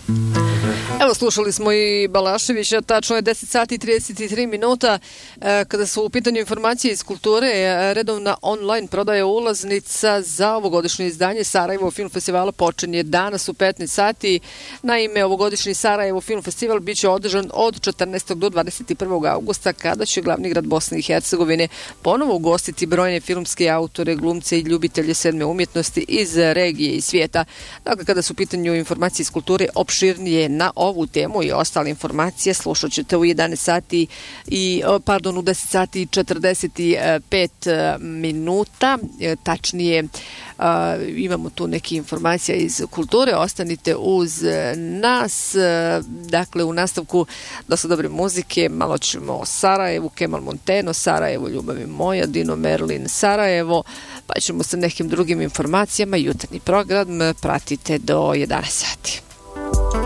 Evo, slušali smo i Balaševića, tačno je 10 sati i 33 minuta. Kada su u pitanju informacije iz kulture, redovna online prodaja ulaznica za ovogodišnje izdanje Sarajevo Film Festivala počinje danas u 15 sati. Naime, ovogodišnji Sarajevo Film Festival bit će održan od 14. do 21. augusta, kada će glavni grad Bosne i Hercegovine ponovo ugostiti brojne filmske autore, glumce i ljubitelje sedme umjetnosti iz regije i svijeta. Dakle, kada su u pitanju informacije iz kulture opširnije na ovu temu i ostale informacije, slušat ćete u 11 sati u 10 sati i 45 minuta. Tačnije, imamo tu neke informacije iz kulture. Ostanite uz nas. Dakle, u nastavku dosta dobre muzike. Malo ćemo o Sarajevu, Kemal Monteno, Sarajevo, ljubavi moja, Dino Merlin, Sarajevo, pa ćemo sa nekim drugim informacijama. Jutarnji program pratite do 11 sati.